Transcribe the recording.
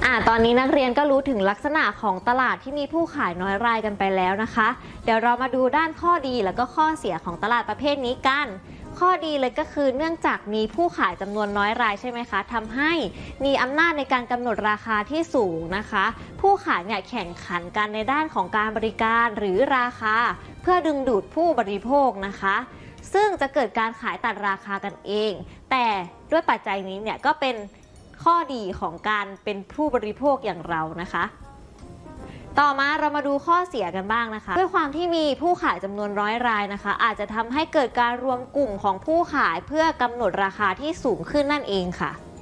ตอนนี้นักเรียนก็รู้ถึงลักษณะของตลาดที่มีผู้ขายน้อยรายกันไปแล้วนะคะเดี๋ยวเรามาดูด้านข้อดีแล้วก็ข้อเสียของตลาดประเภทนี้กันข้อดีเลยก็คือเนื่องจากมีผู้ขายจำนวนน้อยรายใช่ไหมคะทำให้มีอำนาจในการกำหนดราคาที่สูงนะคะผู้ขายเนี่ยแข่งขันกันในด้านของการบริการหรือราคาเพื่อดึงดูดผู้บริโภคนะคะซึ่งจะเกิดการขายตัดราคากันเองแต่ด้วยปัจจัยนี้เนี่ยก็เป็นข้อดีของการเป็นผู้บริโภคอย่างเรานะคะต่อมาเรามาดูข้อเสียกันบ้างนะคะด้วยความที่มีผู้ขายจำนวนร้อยรายนะคะอาจจะทำให้เกิดการรวมกลุ่มของผู้ขายเพื่อกำหนดราคาที่สูงขึ้นนั่นเองค่ะ